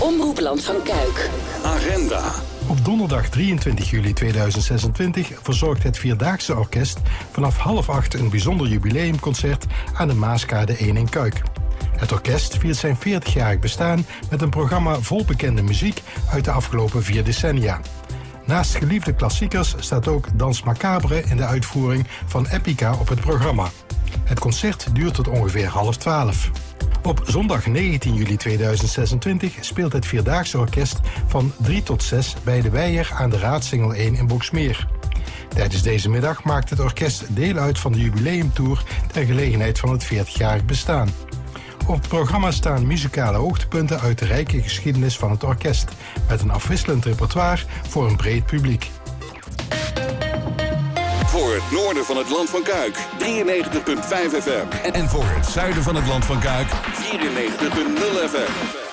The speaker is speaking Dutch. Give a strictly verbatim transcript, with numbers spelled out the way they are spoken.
Omroep Land van Kuik. Agenda. Op donderdag drieëntwintig juli tweeduizend zesentwintig verzorgt het Vierdaagse Orkest vanaf half acht een bijzonder jubileumconcert aan de Maaskade één in Kuik. Het orkest viert zijn veertigjarig bestaan met een programma vol bekende muziek uit de afgelopen vier decennia. Naast geliefde klassiekers staat ook Dans Macabre in de uitvoering van Epica op het programma. Het concert duurt tot ongeveer half twaalf. Op zondag negentien juli tweeduizend zesentwintig speelt het Vierdaagse Orkest van drie tot zes bij de Weijer aan de Raadsingel één in Boksmeer. Tijdens deze middag maakt het orkest deel uit van de jubileumtour ter gelegenheid van het veertigjarig bestaan. Op het programma staan muzikale hoogtepunten uit de rijke geschiedenis van het orkest, met een afwisselend repertoire voor een breed publiek. Voor het noorden van het Land van Kuik, drieënnegentig komma vijf F M. En voor het zuiden van het Land van Kuik, vierennegentig komma nul F M.